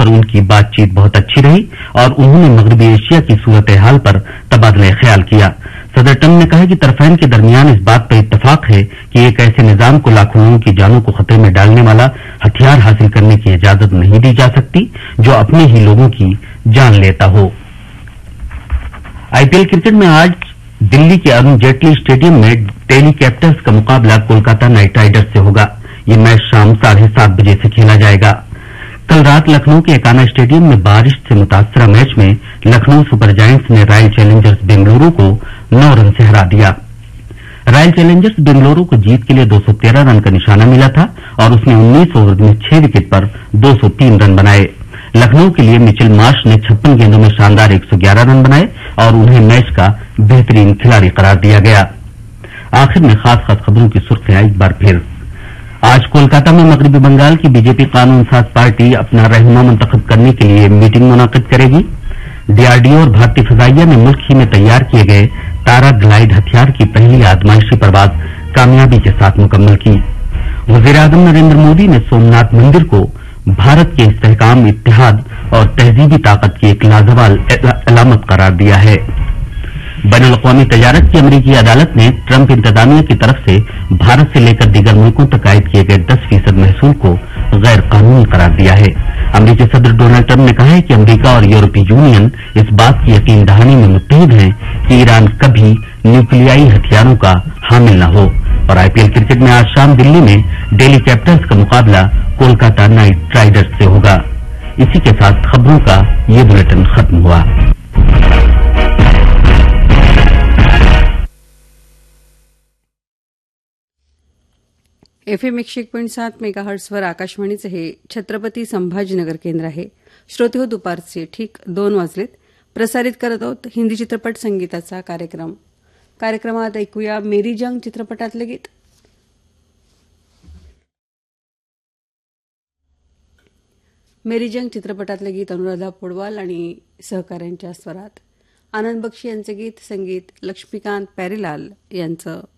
पर उनकी बातचीत बहुत अच्छी रही और उन्होंने मगरबी एशिया की सूरत हाल पर तबादला ख्याल किया। सदर ट्रंप ने कहा कि तरफैन के दरमियान इस बात पर इत्तेफाक है कि एक ऐसे निजाम को लाखों लोगों की जानों को खतरे में डालने वाला हथियार हासिल करने की इजाजत नहीं दी जा सकती जो अपने ही लोगों की जान लेता हो। आईपीएल क्रिकेट में आज दिल्ली के अरुण जेटली स्टेडियम में दिल्ली कैपिटल्स का मुकाबला कोलकाता नाइट राइडर्स से होगा। ये मैच शाम 7:30 बजे से खेला जाएगा। कल रात लखनऊ के एकाना स्टेडियम में बारिश से मुतासरा मैच में लखनऊ सुपर जायंट्स ने रॉयल चैलेंजर्स बेंगलुरु को 9 रन से हरा दिया। रॉयल चैलेंजर्स बेंगलुरु को जीत के लिए 213 रन का निशाना मिला था और उसने 19 ओवर में 6 विकेट पर 203 रन बनाए। लखनऊ के लिए मिचेल मार्श ने 56 गेंदों में शानदार 111 रन बनाए और उन्हें मैच का बेहतरीन खिलाड़ी करार दिया गया। आखिर में खास खबरों की सुर्खियां एक बार फिर। आज कोलकाता में मगरबी बंगाल की बीजेपी कानून साज पार्टी अपना रहनुमा मुंतखब करने के लिए मीटिंग मुनाकिद करेगी। डीआरडीओ और भारतीय फिजाइया ने मुल्क ही में तैयार किए गए तारा ग्लाइड हथियार की पहली आजमाइशी परवाज कामयाबी के साथ मुकम्मल की। वजीर-ए-आजम नरेंद्र मोदी ने सोमनाथ मंदिर को भारत के इस्तेहकाम, इत्तेहाद और तहजीबी ताकत की एक लाजवाब अलामत करार दिया है। बैनुल-अक़वामी तजारत की अमरीकी अदालत ने ट्रंप इंतजामिया की तरफ से भारत से लेकर दीगर मुल्कों तक आयद किए गए 10% महसूल को गैर कानूनी करार दिया है। अमरीकी सदर डोनाल्ड ट्रंप ने कहा है कि अमरीका और यूरोपीय यूनियन इस बात की यकीन दहानी में मुत्तहिद हैं कि ईरान कभी न्यूक्लियाई हथियारों का हामिल न हो। और आईपीएल क्रिकेट में आज शाम दिल्ली में दिल्ली कैपिटल्स का मुकाबला कोलकाता नाइट राइडर्स से होगा। इसी के साथ खबरों का ये बुलेटिन खत्म हुआ। FM 101.7 मेगाहर्ट्झवर आकाशवाणीचे हे छत्रपती संभाजीनगर केंद्र आहे। श्रोते हो, दुपारचे ठीक 2 वाजलेत। प्रसारित करत आहोत हिंदी चित्रपट संगीताचा कार्यक्रमात ऐकूया मेरी जंग चित्रपटातले गीत। मेरी जंग चित्रपटातले गीत अनुराधा पौडवाल आणि सहकाऱ्यांच्या स्वरात। आनंद बक्षी यांचे गीत, संगीत लक्ष्मीकांत प्यारेलाल यांचं।